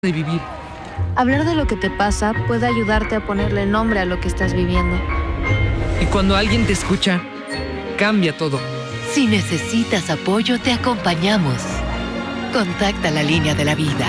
de vivir. Hablar de lo que te pasa puede ayudarte a ponerle nombre a lo que estás viviendo. Y cuando alguien te escucha, cambia todo. Si necesitas apoyo, te acompañamos. Contacta la línea de la vida.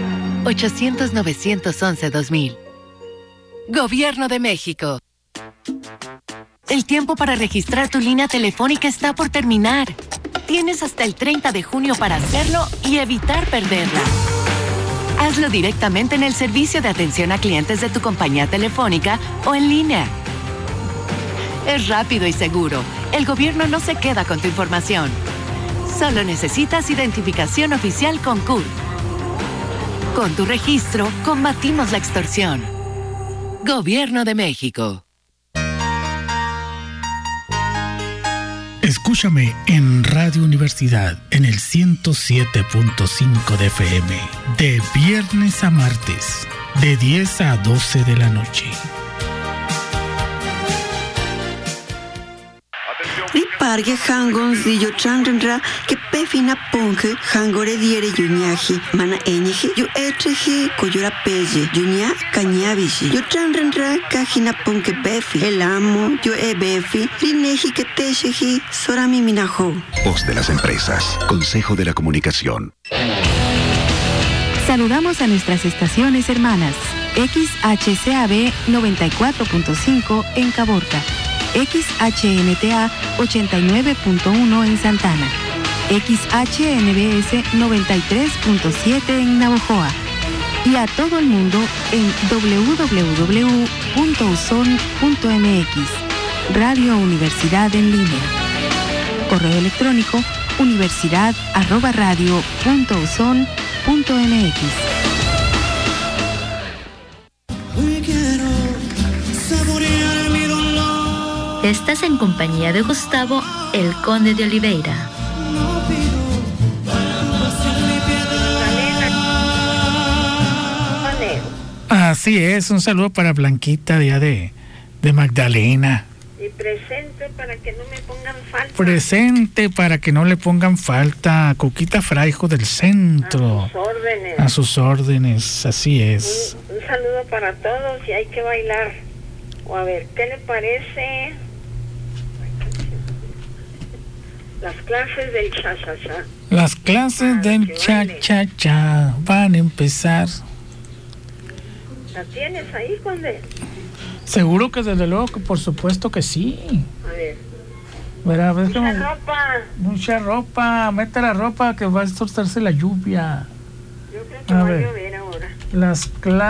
800-911-2000. Gobierno de México. El tiempo para registrar tu línea telefónica está por terminar. Tienes hasta el 30 de junio para hacerlo y evitar perderla. Hazlo directamente en el servicio de atención a clientes de tu compañía telefónica o en línea. Es rápido y seguro. El gobierno no se queda con tu información. Solo necesitas identificación oficial con CURP. Con tu registro, combatimos la extorsión. Gobierno de México. Escúchame en Radio Universidad en el 107.5 de FM, de viernes a martes, de 10 a 12 de la noche. Ripargue hangon zillo chanrenra que pefina ponge hangore diere yuñaji mana eñeji yu etreji koyura pelle yuña cañabishi yu chanrenra kajina ponge befi el amo yu befi rineji que techeji sorami minajo. Voz de las empresas, Consejo de la Comunicación. Saludamos a nuestras estaciones hermanas. XHCAB 94.5 en Caborca, XHNTA 89.1 en Santana, XHNBS 93.7 en Navojoa y a todo el mundo en www.uson.mx. Radio Universidad en línea. Correo electrónico universidad@radio.uson.mx. Estás en compañía de Gustavo, el Conde de Oliveira. Así es, un saludo para Blanquita, día de Magdalena. Y presente para que no me pongan falta. Presente para que no le pongan falta. Coquita Fraijo del Centro. A sus órdenes. A sus órdenes, así es. Un saludo para todos y hay que bailar. O a ver, ¿qué le parece? Las clases del cha-cha-cha. Las clases del cha-cha-cha van a empezar. ¿La tienes ahí, Conde? Seguro que desde luego que por supuesto que sí. A ver. Verá, mucha ropa. Mucha ropa. Mete la ropa que va a soltarse la lluvia. Yo creo que va a llover ahora. Las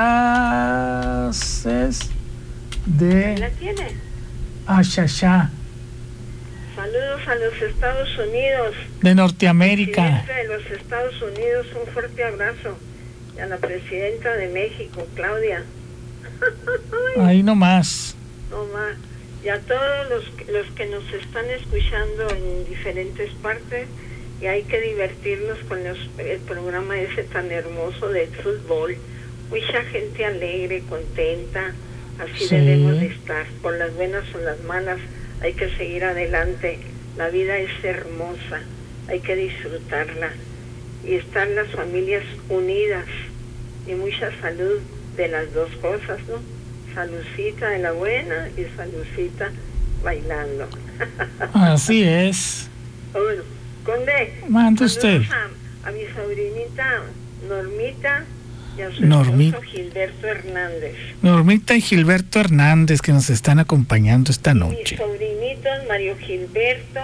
clases de... ¿La tiene? Cha-cha-cha. Saludos a los Estados Unidos. De Norteamérica. Presidente de los Estados Unidos, un fuerte abrazo. Y a la presidenta de México, Claudia. Ahí nomás. Nomás. Y a todos los que nos están escuchando en diferentes partes. Y hay que divertirnos con el programa ese tan hermoso de fútbol. Mucha gente alegre, contenta. Así debemos de estar. Por las buenas o las malas. Hay que seguir adelante, la vida es hermosa, hay que disfrutarla y estar las familias unidas y mucha salud de las dos cosas, ¿no? Saludcita de la buena y saludcita bailando. Así es. Bueno, Conde, mande usted. A mi sobrinita Normita y a su esposo Gilberto Hernández. Normita y Gilberto Hernández que nos están acompañando esta noche. Mis sobrinitos Mario Gilberto,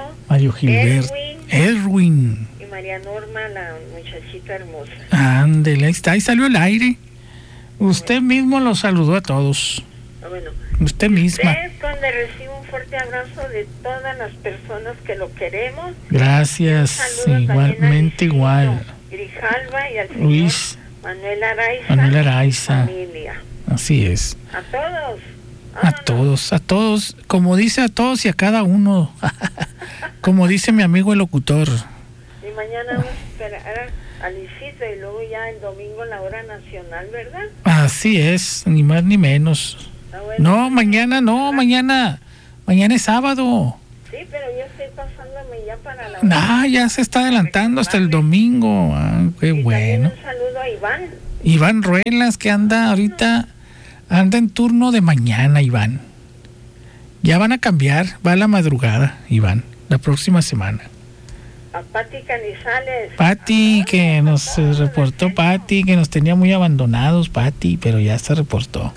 Erwin y María Norma, la muchachita hermosa. Ándele, ahí está, ahí salió el aire. Usted mismo los saludó a todos. Bueno, usted misma. Usted, donde recibe un fuerte abrazo de todas las personas que lo queremos. Gracias, igualmente igual. Grijalva y al señor Luis Manuel Araiza. Familia. Así es. A todos. A todos, como dice a todos y a cada uno. Como dice mi amigo el locutor. Y mañana vamos a esperar a Luisito y luego ya el domingo la hora nacional, ¿verdad? Así es, ni más ni menos. Bueno, mañana es sábado. Sí, pero yo estoy pasándome ya para la hora. Ya se está adelantando hasta el domingo. Qué bueno. Un saludo a Iván. Iván Ruelas, que anda ahorita, anda en turno de mañana, Iván. Ya van a cambiar, va a la madrugada, Iván, la próxima semana. A Pati Canizales. Pati, que nos reportó, Pati, que nos tenía muy abandonados, Pati, pero ya se reportó.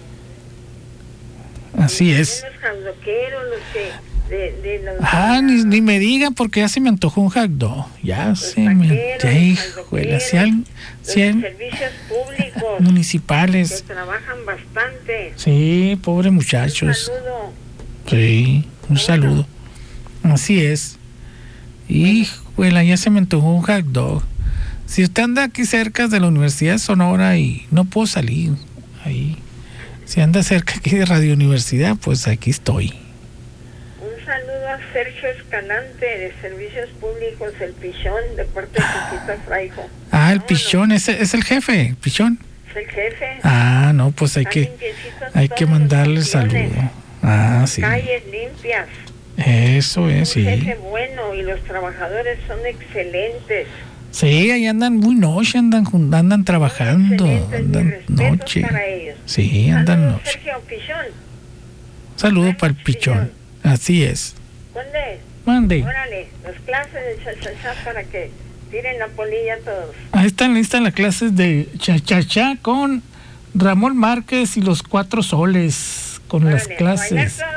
Así es. Los hotdogueros, los que... ni me digan, porque ya se me antojó un hot dog. Ya se me... Ya, híjole, sean servicios públicos municipales. que trabajan bastante. Sí, pobres muchachos. Un saludo. Sí, un saludo. Así es. Híjole, ya se me antojó un hot dog. Si usted anda aquí cerca de la Universidad de Sonora y no puedo salir ahí, si anda cerca aquí de Radio Universidad, pues aquí estoy. Un saludo a Sergio Escalante de Servicios Públicos, el Pichón, de parte de Chiquita Fraijo. Ah, el Pichón, es el jefe, el Pichón. Es el jefe. Ah, no, pues hay que mandarle saludo. Ah, sí. Calles limpias. Eso es, sí. Un jefe bueno y los trabajadores son excelentes. Sí, ahí andan muy noche, andan trabajando, andan noche. Para ellos. Sí, andan Saludos, noche. Sergio Pichón. Saludo para el Pichón. Así es. ¿Dónde? Mande. Órale, las clases de cha-cha-cha para que tiren la polilla todos. Ahí están listas las clases de cha-cha-cha con Ramón Márquez y los 4 soles, con las clases.